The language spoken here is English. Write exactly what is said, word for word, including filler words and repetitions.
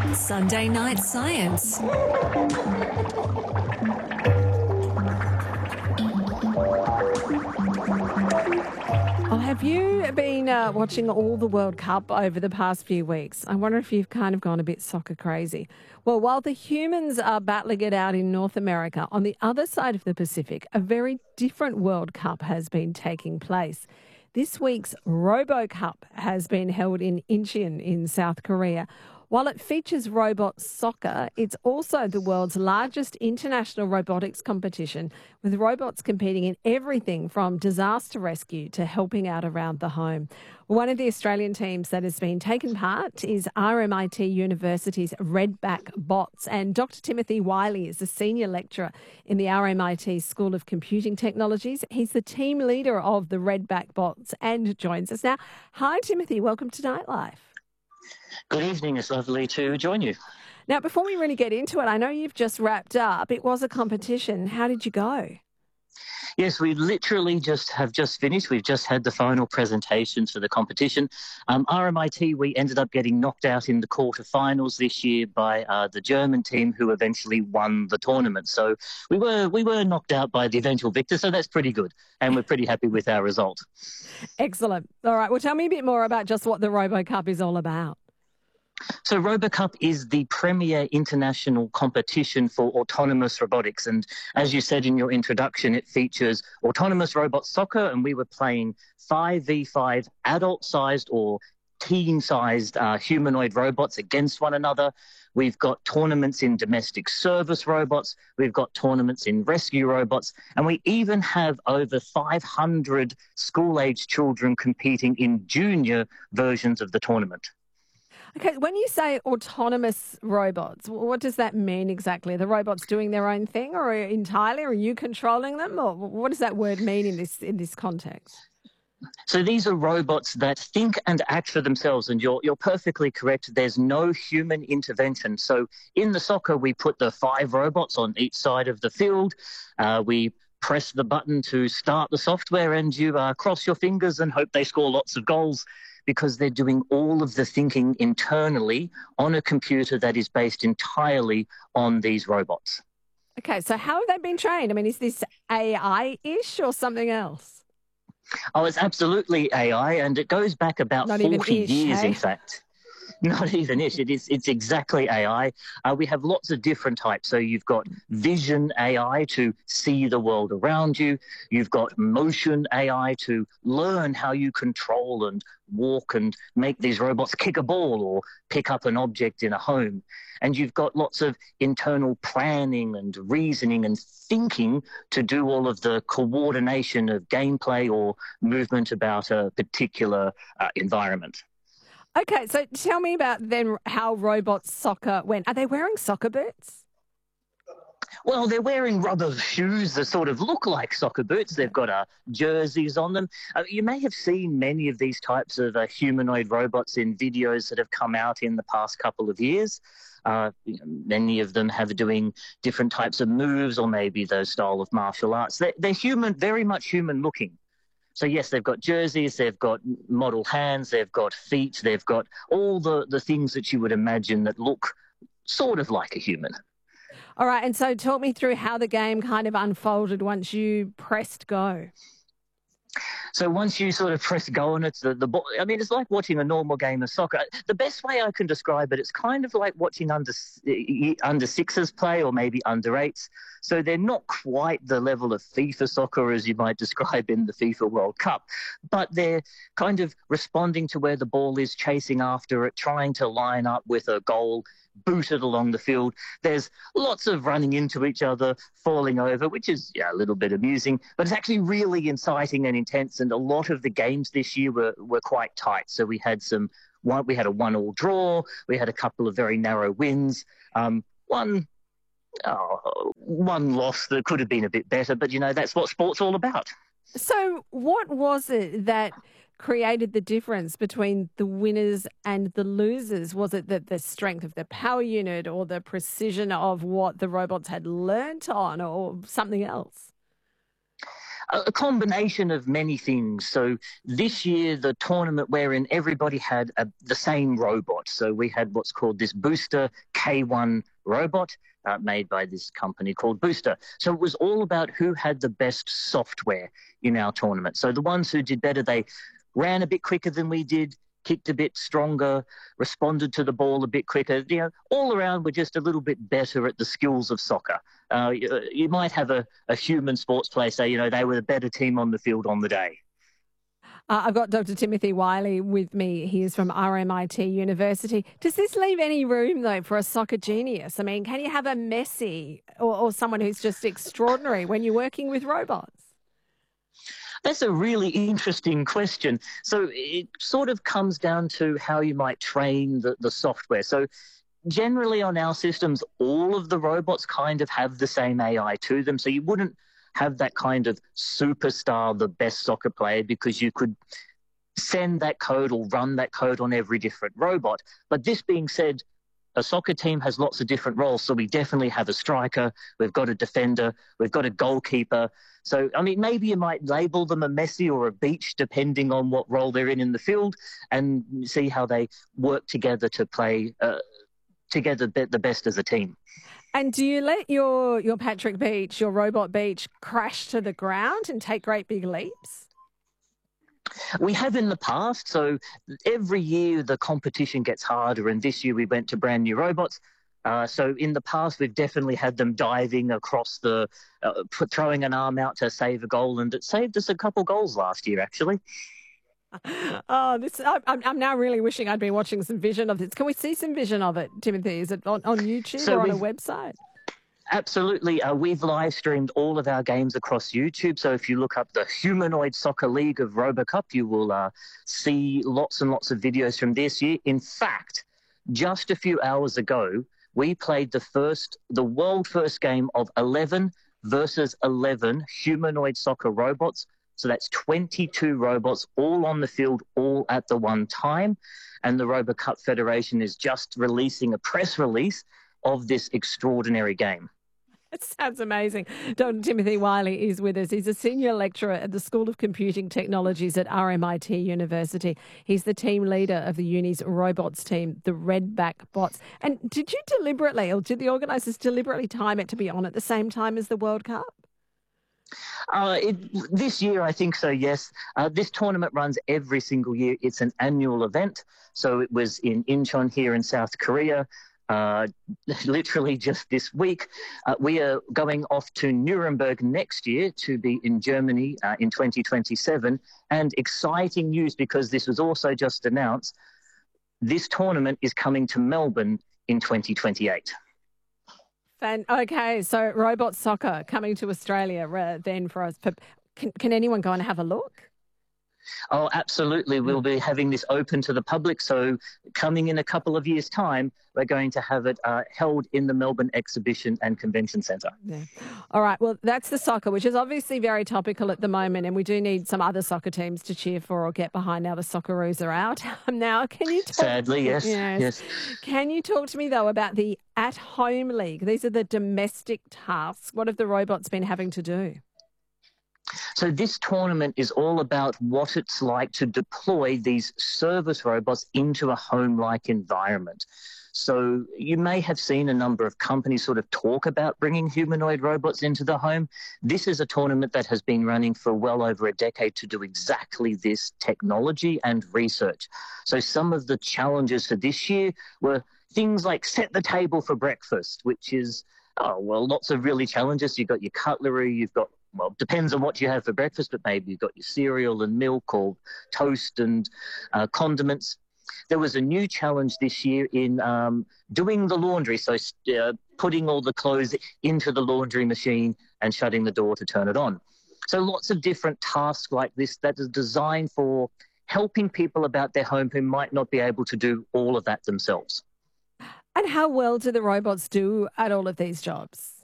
Sunday Night Science. Oh, have you been uh, watching all the World Cup over the past few weeks? I wonder if you've kind of gone a bit soccer crazy. Well, while the humans are battling it out in North America, on the other side of the Pacific, a very different World Cup has been taking place. This week's RoboCup has been held in Incheon in South Korea. While it features robot soccer, it's also the world's largest international robotics competition, with robots competing in everything from disaster rescue to helping out around the home. One of the Australian teams that has been taken part is R M I T University's Redback Bots, and Doctor Timothy Wiley is a senior lecturer in the R M I T School of Computing Technologies. He's the team leader of the Redback Bots and joins us now. Hi, Timothy. Welcome to Nightlife. Good evening. It's lovely to join you. Now, before we really get into it, I know you've just wrapped up. It was a competition. How did you go? Yes, we literally just have just finished. We've just had the final presentations for the competition. Um, R M I T, we ended up getting knocked out in the quarterfinals this year by uh, the German team, who eventually won the tournament. So we were we were knocked out by the eventual victor, so that's pretty good. And we're pretty happy with our result. Excellent. All right. Well, tell me a bit more about just what the RoboCup is all about. So RoboCup is the premier international competition for autonomous robotics. And as you said in your introduction, it features autonomous robot soccer, and we were playing five v five adult-sized or teen-sized uh, humanoid robots against one another. We've got tournaments in domestic service robots. We've got tournaments in rescue robots. And we even have over five hundred school-aged children competing in junior versions of the tournament. Okay, when you say autonomous robots, what does that mean exactly? Are the robots doing their own thing, or entirely, or are you controlling them, or what does that word mean in this in this context? So these are robots that think and act for themselves, and you're you're perfectly correct. There's no human intervention. So in the soccer, we put the five robots on each side of the field. Uh, we press the button to start the software, and you uh, cross your fingers and hope they score lots of goals, because they're doing all of the thinking internally on a computer that is based entirely on these robots. Okay, so how have they been trained? I mean, is this A I-ish or something else? Oh, it's absolutely A I, and it goes back about Not forty even ish, years, hey? in fact. Not even ish. It is. It's exactly A I. Uh, we have lots of different types. So you've got vision A I to see the world around you. You've got motion A I to learn how you control and walk and make these robots kick a ball or pick up an object in a home. And you've got lots of internal planning and reasoning and thinking to do all of the coordination of gameplay or movement about a particular uh, environment. Okay, so tell me about then how robot soccer went. Are they wearing soccer boots? Well, they're wearing rubber shoes that sort of look like soccer boots. They've got uh, jerseys on them. Uh, you may have seen many of these types of uh, humanoid robots in videos that have come out in the past couple of years. Uh, many of them have doing different types of moves, or maybe those style of martial arts. They're, they're human, very much human looking. So, yes, they've got jerseys, they've got model hands, they've got feet, they've got all the, the things that you would imagine that look sort of like a human. All right, and so talk me through how the game kind of unfolded once you pressed go. So once you sort of press go on it, the, the ball, I mean, it's like watching a normal game of soccer. The best way I can describe it, it's kind of like watching under under sixes play, or maybe under eights. So they're not quite the level of FIFA soccer as you might describe in the FIFA World Cup, but they're kind of responding to where the ball is, chasing after it, trying to line up with a goal, booted along the field. There's lots of running into each other, falling over, which is yeah, a little bit amusing, but it's actually really inciting and intense. And a lot of the games this year were, were quite tight. So we had some, one, we had a one-all draw. We had a couple of very narrow wins. Um, one, oh, one loss that could have been a bit better, but you know, that's what sport's all about. So what was it that created the difference between the winners and the losers? Was it the, the strength of the power unit, or the precision of what the robots had learnt on, or something else? a a combination of many things. So this year, the tournament wherein everybody had a, the same robot. So we had what's called this Booster K one robot uh, made by this company called Booster. So it was all about who had the best software in our tournament. So the ones who did better, they ran a bit quicker than we did, kicked a bit stronger, responded to the ball a bit quicker. You know, all around we're just a little bit better at the skills of soccer. Uh, you, you might have a, a human sports player say, you know, they were the better team on the field on the day. Uh, I've got Doctor Timothy Wiley with me. He is from R M I T University. Does this leave any room, though, for a soccer genius? I mean, can you have a Messi or, or someone who's just extraordinary when you're working with robots? That's a really interesting question. So it sort of comes down to how you might train the, the software. So generally on our systems, all of the robots kind of have the same A I to them. So you wouldn't have that kind of superstar, the best soccer player, because you could send that code or run that code on every different robot. But this being said, a soccer team has lots of different roles. So we definitely have a striker, we've got a defender, we've got a goalkeeper. So, I mean, maybe you might label them a Messi or a Beach, depending on what role they're in in the field, and see how they work together to play uh, together the best as a team. And do you let your, your Patrick Beach, your robot Beach, crash to the ground and take great big leaps? We have in the past. So every year the competition gets harder, and this year we went to brand new robots. Uh, so in the past, we've definitely had them diving across the, uh, throwing an arm out to save a goal, and it saved us a couple goals last year, actually. Oh, this! I, I'm now really wishing I'd been watching some vision of this. Can we see some vision of it, Timothy? Is it on, on YouTube so or on a website? Absolutely. Uh, we've live streamed all of our games across YouTube. So if you look up the Humanoid Soccer League of RoboCup, you will uh, see lots and lots of videos from this year. In fact, just a few hours ago, we played the first, the world first game of eleven versus eleven humanoid soccer robots. So that's twenty-two robots all on the field, all at the one time. And the RoboCup Federation is just releasing a press release of this extraordinary game. It sounds amazing. Doctor Timothy Wiley is with us. He's a senior lecturer at the School of Computing Technologies at R M I T University. He's the team leader of the uni's robots team, the Redback Bots. And did you deliberately, or did the organisers deliberately time it to be on at the same time as the World Cup? Uh, it, this year, I think so, yes. Uh, this tournament runs every single year. It's an annual event. So it was in Incheon here in South Korea. Uh, literally just this week. Uh, we are going off to Nuremberg next year to be in Germany uh, in twenty twenty-seven. And exciting news, because this was also just announced, this tournament is coming to Melbourne in twenty twenty-eight. And, okay, so robot soccer coming to Australia uh, then for us. Can, can anyone go and have a look? Oh, absolutely. We'll be having this open to the public. So coming in a couple of years' time, we're going to have it uh, held in the Melbourne Exhibition and Convention Centre. Yeah. All right. Well, that's the soccer, which is obviously very topical at the moment. And we do need some other soccer teams to cheer for or get behind now the Socceroos are out. now, can you talk... Sadly, yes. yes. yes. Can you talk to me, though, about the at-home league? These are the domestic tasks. What have the robots been having to do? So this tournament is all about what it's like to deploy these service robots into a home-like environment. So you may have seen a number of companies sort of talk about bringing humanoid robots into the home. This is a tournament that has been running for well over a decade to do exactly this technology and research. So some of the challenges for this year were things like set the table for breakfast, which is, oh, well, lots of really challenges. You've got your cutlery, you've got Well, depends on what you have for breakfast, but maybe you've got your cereal and milk or toast and uh, condiments. There was a new challenge this year in um, doing the laundry, so uh, putting all the clothes into the laundry machine and shutting the door to turn it on. So lots of different tasks like this that is designed for helping people about their home who might not be able to do all of that themselves. And how well do the robots do at all of these jobs?